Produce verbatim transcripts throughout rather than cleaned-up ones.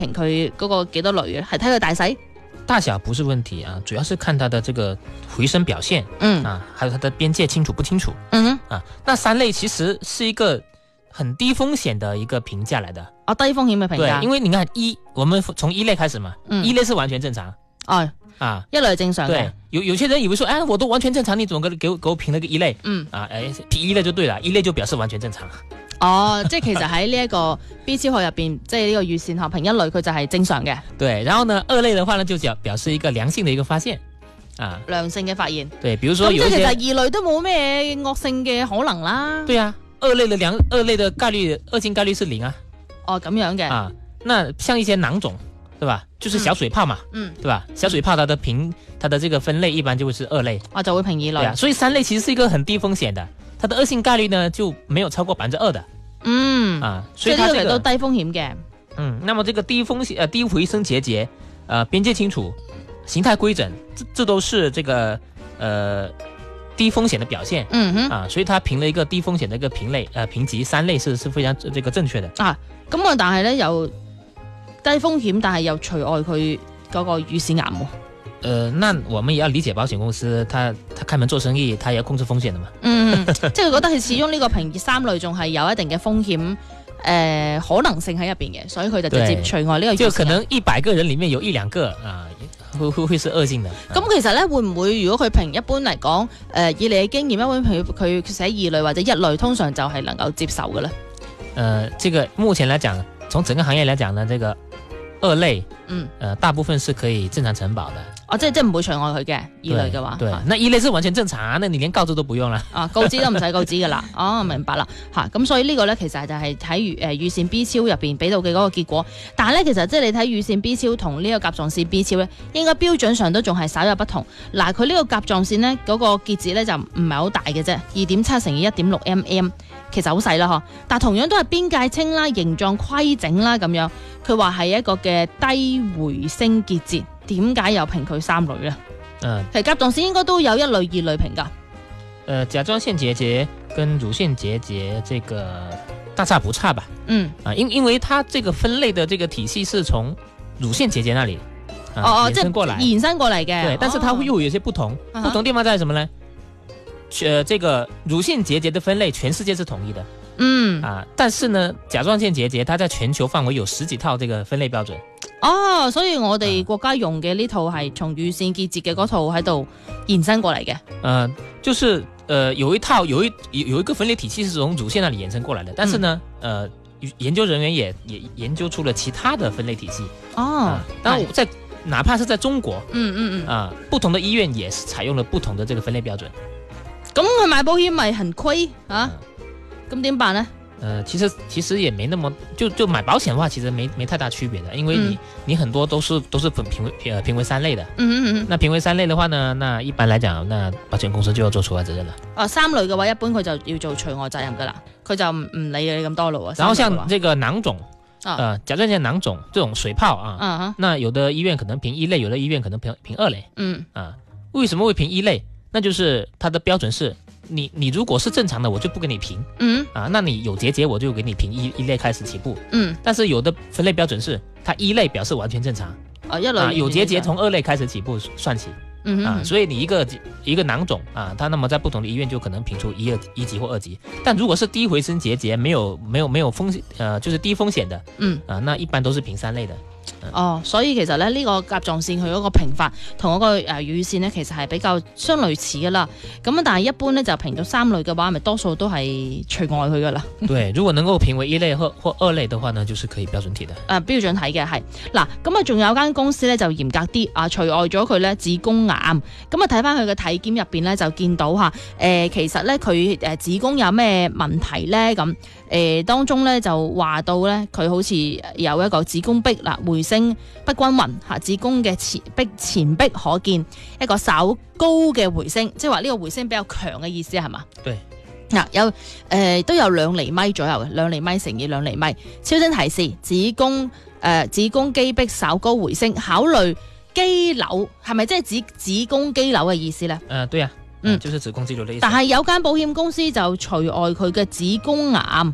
評佢嗰個幾多類嘅，係睇佢大細。 大小不是問題啊，主要是看它的這個回聲表現， 嗯啊，還有它的邊界清楚不清楚， 嗯哼， 啊，那三類其實是一個很低風險的一個評價來的。 哦，低風險嘅評價。 對，因為你看一，我們從一類開始嘛， 嗯、 一類是完全正常。 哦， 啊， 一類正常嘅。 對，有有些人以為說，哎，我都完全正常，你怎麼給給我給我評了個一類？嗯，啊，哎，評一類就對了，一類就表示完全正常。 哦，即係其實喺呢一個 B 超學入邊，即係呢個預線學評一類，佢就係正常嘅。 對，然後呢，二類的話呢，就表表示一個良性的一個發現，啊， 良性嘅發現。 對，比如說有一些， 咁即係其實二類都冇咩惡性嘅可能啦。 對啊，二類的良二類的概率惡性概率是零啊。 哦，咁樣嘅。 啊，那像一些囊腫，對吧？就是小水泡嘛，嗯，對吧？小水泡它的評它的這個分類一般就會是二類， 我就會評二類。 對啊，所以三類其實是一個很低風險的。它的惡性概率呢就沒有超過百分之二的， 嗯啊，所以它這個其實都低風險嘅， 嗯，那麼這個低風險呃低回聲節節，呃邊界清楚，形態規整，這這都是這個呃低風險的表現， 嗯哼， 啊，所以它評了一個低風險的一個評類，呃評級三類是是非常這個正確的啊，咁啊但係咧又低風險，但係又除外佢嗰個乳腺癌喎。 呃，那我們也要理解保險公司，他他開門做生意，他也要控制風險的嘛。嗯， 即係佢覺得佢始終呢個評三類仲係有一定嘅風險，誒、呃、可能性喺入邊嘅，所以佢就直接除外呢個。 就可能一百個人裡面有一兩個啊，會會會是惡性的。 咁、啊、其實咧會唔會如果佢評一般嚟講，誒、呃、以你嘅經驗，一般佢佢寫二類或者一類，通常就係能夠接受嘅咧？ 呃，這個目前來講，從整個行業來講呢，這個二類，嗯，呃，大部分是可以正常承保的。 哦，即係即係唔會除外佢嘅二類嘅話， 對，對，那一類是完全正常啊，那你連告知都不用啦。 啊，告知都唔使告知噶啦。哦，明白啦，吓、啊、咁所以呢個咧其實就係喺預誒預線 B 超入邊俾到嘅嗰個結果，但係咧其實即係你睇預線 B 超同呢個甲狀腺 B 超咧，應該標準上都仲係稍有不同。嗱、啊，佢呢個甲狀腺咧嗰個結節咧就唔係好大嘅啫，二點七乘以一點六 mm， 其實好細啦嗬。但係同樣都係邊界清啦，形狀規整啦咁樣，佢話係一個嘅低回聲結節。點解又評佢三類呢？嗯，其實甲狀腺應該都有一類、二類評噶。 呃，甲狀腺結節跟乳腺結節這個大差不差吧？嗯，啊，因因為它這個分類的這個體系是從乳腺結節那裡啊、 哦哦延伸過來， 延伸過嚟嘅。 對，但是它會又有一些不同，哦、不同地方在什麼呢？呃，這個乳腺結節的分類全世界是統一的。嗯，啊，但是呢，甲狀腺結節它在全球範圍有十幾套這個分類標準。 哦，所以我哋國家用嘅呢套係從乳腺結節嘅嗰套喺度延伸過嚟嘅。呃， 就是呃有一套有一有一個分類體系是從乳腺那裡延伸過來的，但是呢，嗯、呃，研究人員也也研究出了其他的分類體系。哦，當然、呃、在哪怕是在中國，嗯嗯嗯，啊、呃，不同的醫院也是採用了不同的這個分類標準。 咁佢買保險咪很虧啊？咁點辦呢？ 呃，其實其實也沒那麼就就買保險的話，其實沒沒太大區別的，因為你、嗯、你很多都是都是評評為呃評為三類的。嗯嗯嗯。那評為三類的話呢，那一般來講，那保險公司就要做除外責任了。哦，三類嘅話，一般佢就要做除外責任噶啦，佢就唔唔理你咁多咯。 然後像這個囊腫，呃，甲狀腺囊腫這種水泡啊，嗯，那有的醫院可能評一類，有的醫院可能評評二類。嗯啊，為什麼會評一類？那就是它的標準是。你你如果是正常的，我就不給你評，嗯啊，那你有結節我就給你評一一類開始起步，嗯，但是有的分類標準是，它一類表示完全正常，啊一類啊有結節從二類開始起步算起，嗯啊，所以你一個一個囊腫啊，它那麼在不同的醫院就可能評出一二一級或二級，但如果是低回聲結節，沒有沒有沒有風險，呃就是低風險的，嗯啊，那一般都是評三類的。 哦，所以其實咧呢個甲狀腺佢嗰個評法同嗰個誒乳腺咧，其實係比較相類似噶啦。咁啊，但係一般咧就評到三類嘅話，咪多數都係除外佢噶啦。 對，如果能夠評為一類或或二類嘅話呢，就是可以標準體的。誒、 啊，標準體嘅係嗱，咁啊仲有間公司咧就嚴格啲啊，除外咗佢咧子宮癌。咁啊睇翻佢嘅體檢入邊咧就見到吓，誒、呃、其實咧佢誒子宮有咩問題咧咁？誒、呃、當中咧就話到咧，佢好似有一個子宮壁嗱回聲不均勻嚇，子宮嘅前壁前壁可見一個稍高嘅回聲，即係話呢個回聲比較強嘅意思係嘛？ 對， 嗱、啊、有誒、呃、都有兩厘米左右嘅，兩厘米乘以兩厘米。超聲提示子宮誒、呃、子宮肌壁稍高回聲，考慮肌瘤係咪即係指子宮肌瘤嘅意思咧？誒、 呃、對啊。嗯，就是子宮肌瘤的意思。 但係有間保險公司就除外佢嘅子宮癌，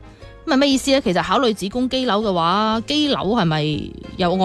咁係咩意思咧？其實考慮子公機樓嘅話，機樓係咪有